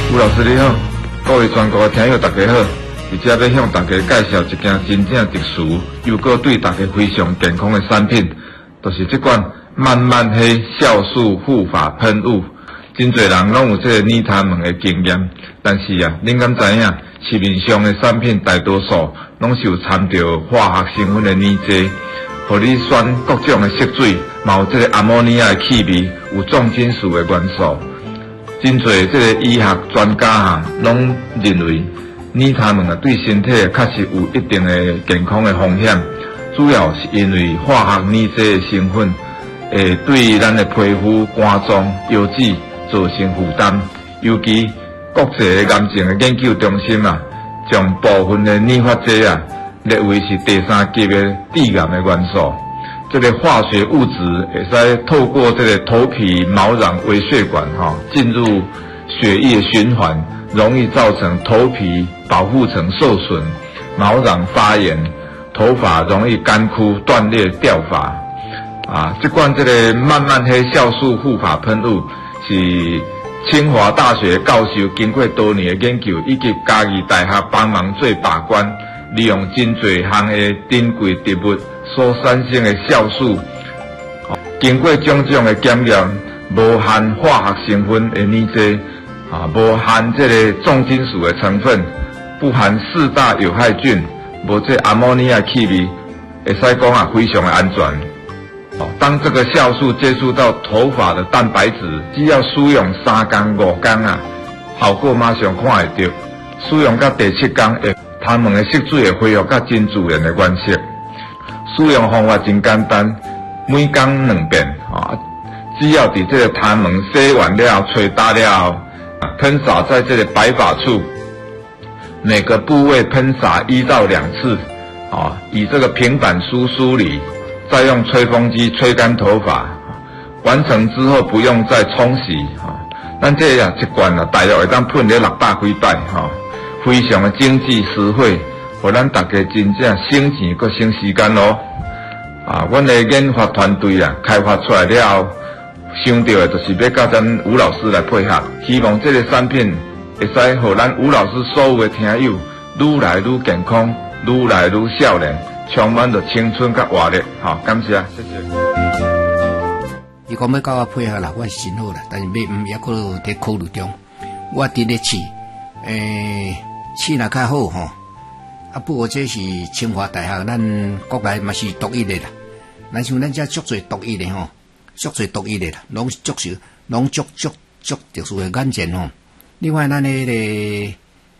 吴老师你好，各位全国的听友大家好，伫遮要向大家介绍一件真正特殊又搁对大家非常健康的产品，就是这款慢慢黑酵素护发喷雾。真侪人拢有这个逆他们的经验，但是啊，恁敢知影市面上的产品大多数拢是有掺着化学成分的粘剂，互你选各种的色水，嘛有这个阿摩尼亚的气味，有重金属的元素。真侪这个医学专家拢认为，逆他们对身体确实有一定的健康的风险，主要是因为化学粘剂的成分会对咱的皮肤、肝脏、腰子造成负担。尤其国际的癌症的研究中心将部分的粘发剂列为是第3级的致癌的元素。这个化学物质会使透过这个头皮毛囊微血管进入血液循环，容易造成头皮保护层受损、毛囊发炎、头发容易干枯、断裂、掉发。这款这个慢慢黑酵素护发喷雾是清华大学教授经过多年的研究，以及嘉义大学帮忙做把关，利用真侪项的珍贵植物所产生的酵素，经过种种的检验，无含化学成分的粘剂，无含这个重金属的成分，不含4大有害菌，无这阿摩尼亚气味，会使讲非常的安全。当这个酵素接触到头发的蛋白质，只要使用3天5天效果马上看会到。使用到第7天，它们的色水会恢复到真自然的原色。使用方法真简单，每天2遍只要伫这个它们洗完了、吹打了后，喷洒在这个白发处，每个部位喷洒1到2次，以这个平板梳理。再用吹风机吹干头发，完成之后不用再冲洗咱这一罐大约会当喷了600几摆非常的经济实惠，互咱大家真正省钱搁省时间咯。阮的研发团队开发出来了后，想到的就是要甲咱吴老师来配合，希望这个产品会使互咱吴老师所有的听友愈来愈健康，愈来愈少年。充满着青春甲活力，感谢，谢谢。 伊讲要甲我配合啦，我是真好啦，但是也搁在考虑中。我伫咧试，试若较好不过这是清华大学，咱国内嘛是独一的啦。咱像咱遮足侪独一的足侪独一的啦，拢足特殊的眼镜另外，咱迄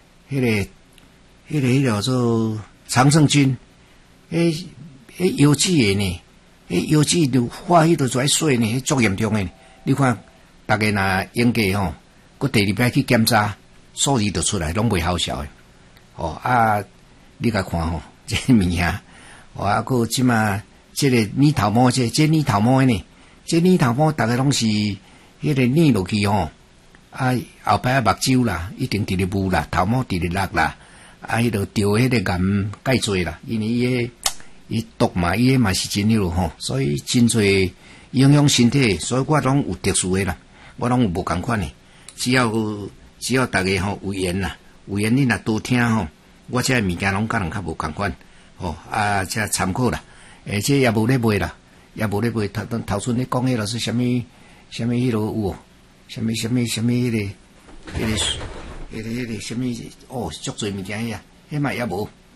个叫做常胜军。腰子的呢，腰子就化迄个水呢，足严重的。你看，大家若应该佮第2摆去检查，数字就出来，拢袂好笑的。你甲看这物件，佮即马这个泥头毛，这泥头毛呢，这泥头毛大家拢是迄个捏落去后摆目睭啦，一定直咧雾啦，头毛直咧落啦，迄个掉迄个盐介侪啦，因为伊毒嘛，伊嘛是真有所以真侪影响身体，所以我拢有特殊的啦，我拢有无共款的。只要大家有缘啦，有缘你若多听我这物件拢甲人较无共款这参考啦。这也无咧卖啦，也无咧卖。头先你讲迄个是啥物迄个有啥物迄个啥物足侪物件迄嘛也无。